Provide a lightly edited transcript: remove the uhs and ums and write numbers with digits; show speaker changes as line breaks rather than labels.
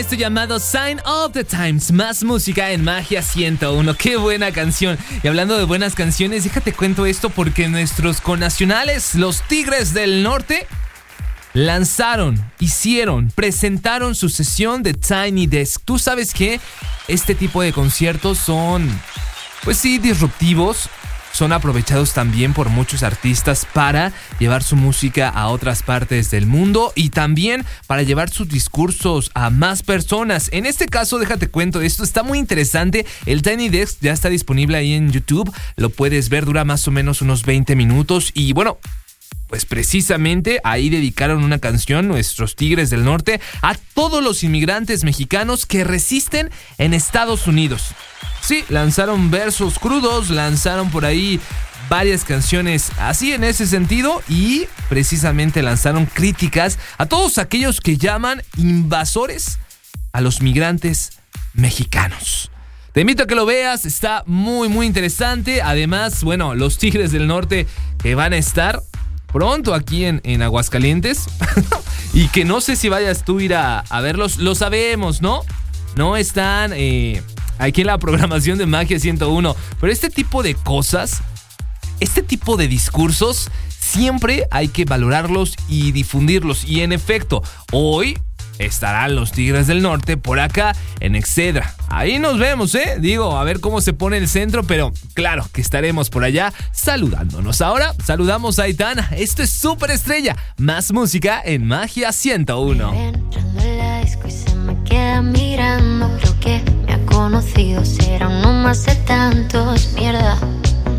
Esto llamado Sign of the Times, más música en Magia 101. Qué buena canción. Y hablando de buenas canciones, déjate cuento esto porque nuestros connacionales, los Tigres del Norte, presentaron su sesión de Tiny Desk. Tú sabes que este tipo de conciertos son, pues sí, disruptivos. Son aprovechados también por muchos artistas para llevar su música a otras partes del mundo y también para llevar sus discursos a más personas. En este caso, déjate cuento, esto está muy interesante. El Tiny Desk ya está disponible ahí en YouTube. Lo puedes ver, dura más o menos unos 20 minutos. Y bueno, pues precisamente ahí dedicaron una canción, nuestros Tigres del Norte, a todos los inmigrantes mexicanos que resisten en Estados Unidos. Sí, lanzaron versos crudos, lanzaron por ahí varias canciones así en ese sentido y precisamente lanzaron críticas a todos aquellos que llaman invasores a los migrantes mexicanos. Te invito a que lo veas, está muy muy interesante. Además, bueno, los Tigres del Norte que van a estar pronto aquí en Aguascalientes y que no sé si vayas tú a ir a verlos, lo sabemos, ¿no? No están aquí en la programación de Magia 101, pero este tipo de cosas, este tipo de discursos, siempre hay que valorarlos y difundirlos. Y en efecto, hoy estarán los Tigres del Norte por acá en Excedra. Ahí nos vemos, digo, a ver cómo se pone el centro, pero claro que estaremos por allá saludándonos. Ahora saludamos a Aitana. Esto es Super Estrella, más música en Magia 101.
Entrando en la disco y se me queda mirando. Creo que me ha conocido, será uno más de tantos. Mierda.